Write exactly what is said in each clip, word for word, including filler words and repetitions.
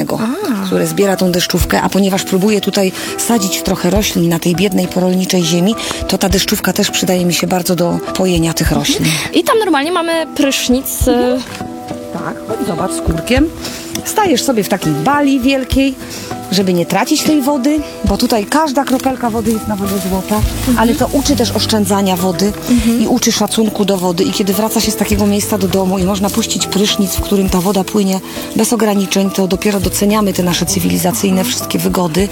prywatnego, a. które zbiera tą deszczówkę, a ponieważ próbuję tutaj sadzić trochę roślin na tej biednej, porolniczej ziemi, to ta deszczówka też przydaje mi się bardzo do pojenia tych roślin. I tam normalnie mamy prysznic. Mhm. Tak, chodź zobacz, z kurkiem. Stajesz sobie w takiej bali wielkiej, żeby nie tracić tej wody, bo tutaj każda kropelka wody jest na wodę złota, mhm. ale to uczy też oszczędzania wody mhm. i uczy szacunku do wody. I kiedy wraca się z takiego miejsca do domu i można puścić prysznic, w którym ta woda płynie bez ograniczeń, to dopiero doceniamy te nasze cywilizacyjne wszystkie wygody.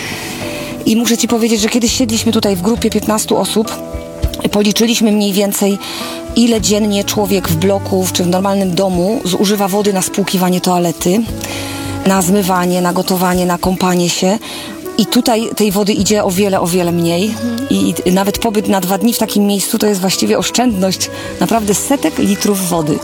I muszę ci powiedzieć, że kiedyś siedliśmy tutaj w grupie piętnastu osób, policzyliśmy mniej więcej, ile dziennie człowiek w bloku czy w normalnym domu zużywa wody na spłukiwanie toalety, na zmywanie, na gotowanie, na kąpanie się. I tutaj tej wody idzie o wiele, o wiele mniej. Mhm. I, I nawet pobyt na dwa dni w takim miejscu to jest właściwie oszczędność naprawdę setek litrów wody.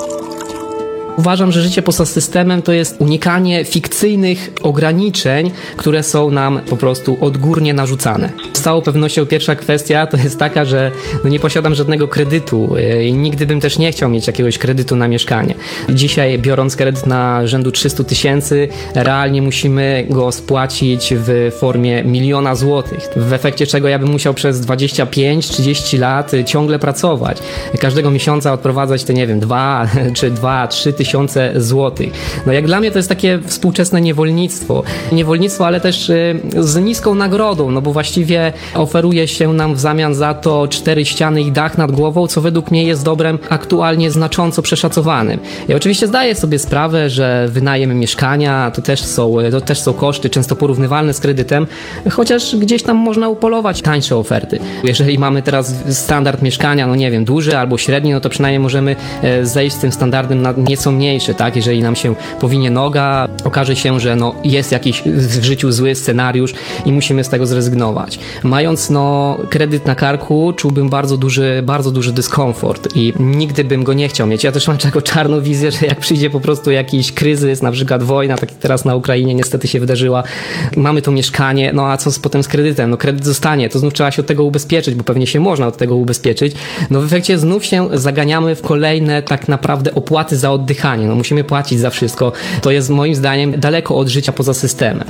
Uważam, że życie poza systemem to jest unikanie fikcyjnych ograniczeń, które są nam po prostu odgórnie narzucane. Z całą pewnością pierwsza kwestia to jest taka, że no nie posiadam żadnego kredytu i nigdy bym też nie chciał mieć jakiegoś kredytu na mieszkanie. Dzisiaj, biorąc kredyt na rzędu trzysta tysięcy, realnie musimy go spłacić w formie miliona złotych, w efekcie czego ja bym musiał przez dwadzieścia pięć trzydzieści lat ciągle pracować. Każdego miesiąca odprowadzać te, nie wiem, dwa czy dwa, trzy tysiące złotych. No jak dla mnie to jest takie współczesne niewolnictwo. Niewolnictwo, ale też y, z niską nagrodą, no bo właściwie oferuje się nam w zamian za to cztery ściany i dach nad głową, co według mnie jest dobrem aktualnie znacząco przeszacowanym. Ja oczywiście zdaję sobie sprawę, że wynajem mieszkania to też są, to też są koszty, często porównywalne z kredytem, chociaż gdzieś tam można upolować tańsze oferty. Jeżeli mamy teraz standard mieszkania, no nie wiem, duży albo średni, no to przynajmniej możemy zejść z tym standardem na nieco mniejszy, tak? Jeżeli nam się powinie noga, okaże się, że no jest jakiś w życiu zły scenariusz i musimy z tego zrezygnować. Mając no kredyt na karku, czułbym bardzo duży, bardzo duży dyskomfort i nigdy bym go nie chciał mieć. Ja też mam taką czarną wizję, że jak przyjdzie po prostu jakiś kryzys, na przykład wojna, tak jak teraz na Ukrainie niestety się wydarzyła, mamy to mieszkanie, no a co z, potem z kredytem? No kredyt zostanie, to znów trzeba się od tego ubezpieczyć, bo pewnie się można od tego ubezpieczyć. No w efekcie znów się zaganiamy w kolejne tak naprawdę opłaty za oddychanie. No musimy płacić za wszystko. To jest moim zdaniem daleko od życia poza systemem.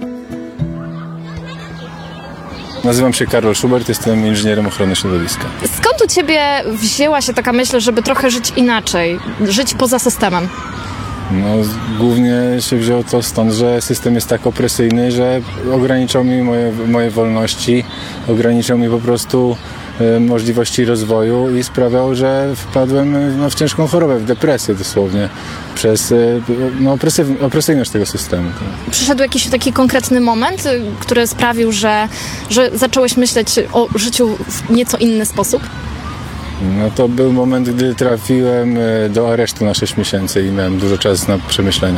Nazywam się Karol Schubert, jestem inżynierem ochrony środowiska. Skąd u ciebie wzięła się taka myśl, żeby trochę żyć inaczej, żyć poza systemem? No, głównie się wzięło to stąd, że system jest tak opresyjny, że ograniczał mi moje, moje wolności, ograniczał mi po prostu e, możliwości rozwoju i sprawiał, że wpadłem no, w ciężką chorobę, w depresję dosłownie, przez e, no, opresyw, opresyjność tego systemu. Przyszedł jakiś taki konkretny moment, który sprawił, że, że zacząłeś myśleć o życiu w nieco inny sposób? No to był moment, gdy trafiłem do aresztu na sześć miesięcy i miałem dużo czasu na przemyślenia.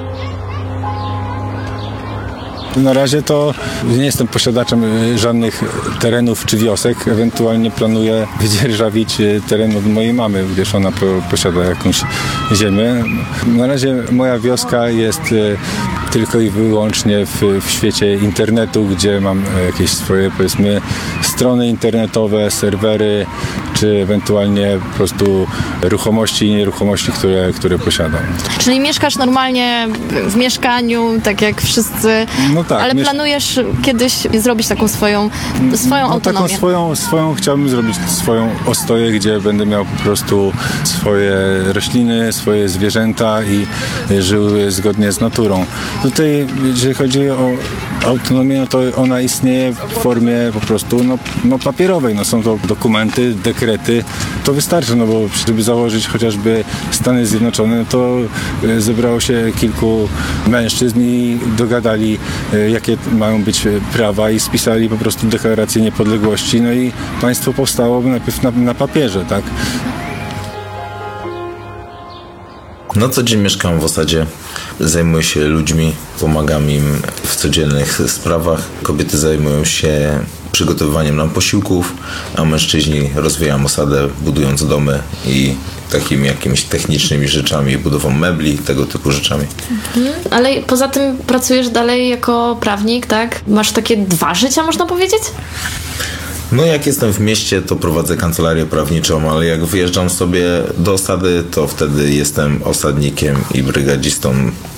Na razie to nie jestem posiadaczem żadnych terenów czy wiosek. Ewentualnie planuję wydzierżawić teren od mojej mamy, gdyż ona posiada jakąś ziemię. Na razie moja wioska jest tylko i wyłącznie w, w świecie internetu, gdzie mam jakieś swoje, powiedzmy, strony internetowe, serwery, czy ewentualnie po prostu ruchomości i nieruchomości, które, które posiadam. Czyli mieszkasz normalnie w mieszkaniu, tak jak wszyscy, no tak, ale miesz- planujesz kiedyś zrobić taką swoją, swoją no, autonomię? Taką swoją, swoją chciałbym zrobić swoją ostoję, gdzie będę miał po prostu swoje rośliny, swoje zwierzęta i żył zgodnie z naturą. Tutaj, jeżeli chodzi o autonomię, no to ona istnieje w formie po prostu no, no papierowej. No, są to dokumenty, dekrety. To wystarczy, no bo żeby założyć chociażby Stany Zjednoczone, to zebrało się kilku mężczyzn i dogadali, jakie mają być prawa i spisali po prostu deklarację niepodległości. No i państwo powstało najpierw na, na papierze, tak? Na co dzień mieszkam w osadzie, zajmuję się ludźmi, pomagam im w codziennych sprawach. Kobiety zajmują się przygotowywaniem nam posiłków, a mężczyźni rozwijają osadę, budując domy i takimi jakimiś technicznymi rzeczami, budową mebli, tego typu rzeczami. Mhm. Ale poza tym pracujesz dalej jako prawnik, tak? Masz takie dwa życia, można powiedzieć? No jak jestem w mieście, to prowadzę kancelarię prawniczą, ale jak wyjeżdżam sobie do osady, to wtedy jestem osadnikiem i brygadzistą